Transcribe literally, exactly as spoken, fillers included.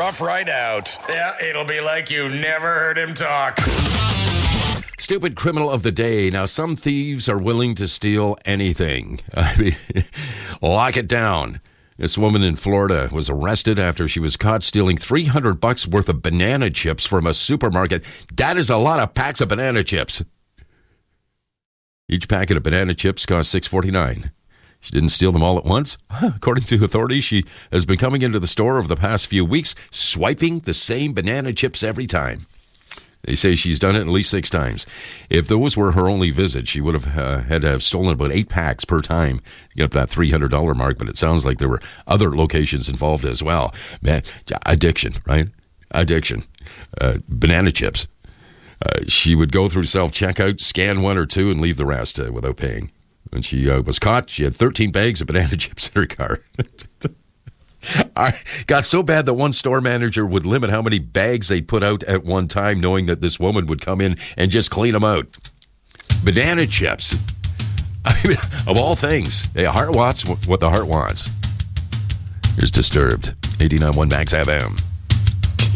rough ride out. Yeah, it'll be like you never heard him talk. Stupid criminal of the day. Now, some thieves are willing to steal anything. I mean, lock it down. This woman in Florida was arrested after she was caught stealing three hundred bucks worth of banana chips from a supermarket. That is a lot of packs of banana chips. Each packet of banana chips cost six dollars and forty-nine cents. She didn't steal them all at once. According to authorities, she has been coming into the store over the past few weeks, swiping the same banana chips every time. They say she's done it at least six times. If those were her only visit, she would have uh, had to have stolen about eight packs per time to get up that three hundred dollars mark, but it sounds like there were other locations involved as well. Man, addiction, right? Addiction. Uh, banana chips. Uh, she would go through self-checkout, scan one or two, and leave the rest uh, without paying. When she uh, was caught, she had thirteen bags of banana chips in her car. I got so bad that one store manager would limit how many bags they put out at one time, knowing that this woman would come in and just clean them out. Banana chips. I mean, of all things, a heart wants what the heart wants. Here's Disturbed. eighty-nine point one Max F M.